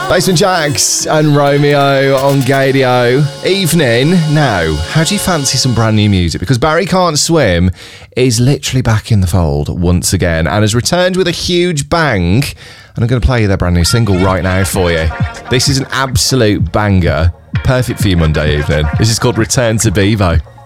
Basement Jaxx and Romeo on Gadio. Evening. Now, how do you fancy some brand new music? Because Barry Can't Swim is literally back in the fold once again and has returned with a huge bang. And I'm going to play you their brand new single right now for you. This is an absolute banger. Perfect for you Monday evening. This is called Return to Bevo.